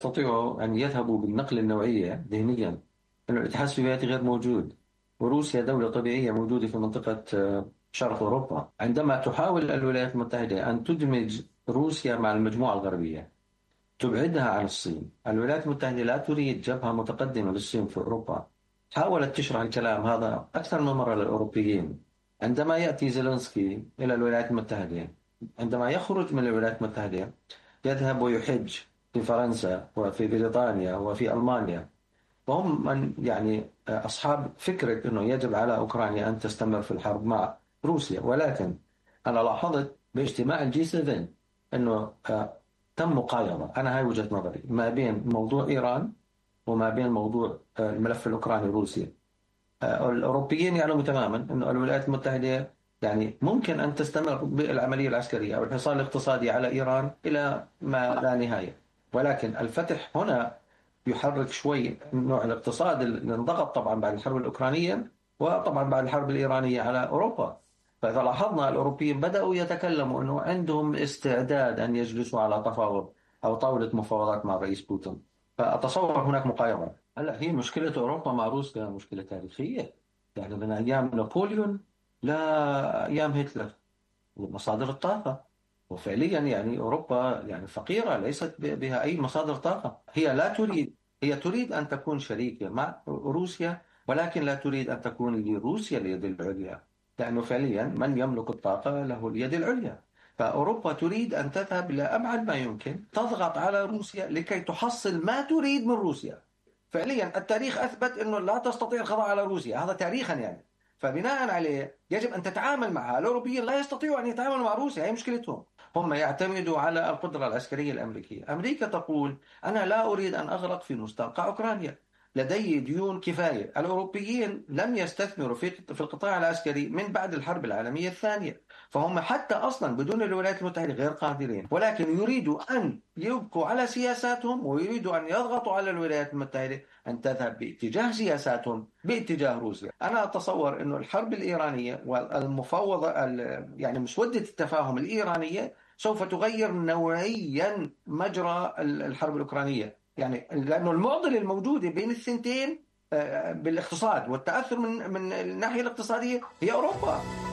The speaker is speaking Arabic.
يستطيعوا أن يذهبوا بالنقل النوعية ذهنيا أن الاتحاد السوفيتي غير موجود، وروسيا دولة طبيعية موجودة في منطقة شرق أوروبا. عندما تحاول الولايات المتحدة أن تدمج روسيا مع المجموعة الغربية، تبعدها عن الصين. الولايات المتحدة لا تريد جبهة متقدمة للصين في أوروبا. حاولت تشرح الكلام هذا أكثر من مرة للأوروبيين. عندما يأتي زيلينسكي إلى الولايات المتحدة، عندما يخرج من الولايات المتحدة يذهب ويحج في فرنسا وفي بريطانيا وفي ألمانيا، وهم من أصحاب فكرة أنه يجب على أوكرانيا أن تستمر في الحرب مع روسيا. ولكن أنا لاحظت باجتماع الجي 7 أنه تم مقايضة، أنا هاي وجهة نظري، ما بين موضوع إيران وما بين موضوع الملف الأوكراني روسيا. الأوروبيين يعلموا تماما أن الولايات المتحدة ممكن أن تستمر بالعملية العسكرية أو الحصار الاقتصادي على إيران إلى ما لا نهاية، ولكن الفتح هنا يحرك شوي نوع الاقتصاد اللي انضغط طبعا بعد الحرب الأوكرانية وطبعا بعد الحرب الإيرانية على أوروبا. فإذا لاحظنا الأوروبيين بدأوا يتكلموا أنه عندهم استعداد أن يجلسوا على تفاوض أو طاولة مفاوضات مع الرئيس بوتين، فأتصور هناك مقايضة. هلا هي مشكلة أوروبا مع روسيا مشكلة تاريخية، من أيام نابليون لأيام هتلر ومصادر الطاقة. وفعليا أوروبا فقيرة، ليست بها أي مصادر طاقة. هي لا تريد، هي تريد أن تكون شريكة مع روسيا، ولكن لا تريد أن تكون لروسيا اليد العليا، لأنه فعليا من يملك الطاقة له اليد العليا. فأوروبا تريد أن تذهب إلى أبعد ما يمكن، تضغط على روسيا لكي تحصل ما تريد من روسيا. فعليا التاريخ أثبت أنه لا تستطيع القضاء على روسيا، هذا تاريخا فبناء عليه يجب أن تتعامل معها. الأوروبيين لا يستطيعوا أن يتعاملوا مع روسيا، هي مشكلتهم. هم يعتمدوا على القدرة العسكرية الأمريكية. أمريكا تقول أنا لا أريد أن أغرق في مستنقع أوكرانيا، لدي ديون كفاية. الأوروبيين لم يستثمروا في القطاع العسكري من بعد الحرب العالمية الثانية، فهم حتى أصلا بدون الولايات المتحدة غير قادرين، ولكن يريدوا أن يبقوا على سياساتهم ويريدوا أن يضغطوا على الولايات المتحدة أن تذهب باتجاه سياساتهم باتجاه روسيا. أنا أتصور أن الحرب الإيرانية والمفاوضة مسودة التفاهم الإيرانية سوف تغير نوعيا مجرى الحرب الأوكرانية، لأنه المعضلة الموجودة بين الثنتين بالاقتصاد والتأثر من الناحية الاقتصادية هي أوروبا.